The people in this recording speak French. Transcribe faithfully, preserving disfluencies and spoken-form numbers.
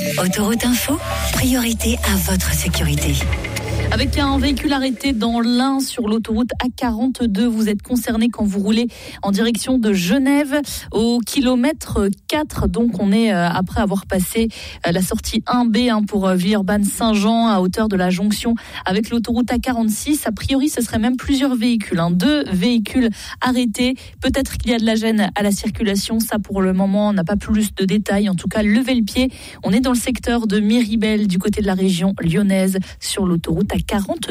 Autoroute Info, priorité à votre sécurité. Avec un véhicule arrêté dans l'Ain sur l'autoroute A quarante-deux, vous êtes concerné quand vous roulez en direction de Genève au kilomètre quatre. Donc on est euh, après avoir passé euh, la sortie un B hein, pour euh, Villeurbanne-Saint-Jean à hauteur de la jonction avec l'autoroute A quarante-six. A priori, ce serait même plusieurs véhicules, hein, deux véhicules arrêtés. Peut-être qu'il y a de la gêne à la circulation. Ça, pour le moment, on n'a pas plus de détails. En tout cas, levez le pied. On est dans le secteur de Miribel, du côté de la région lyonnaise, sur l'autoroute A quarante-deux.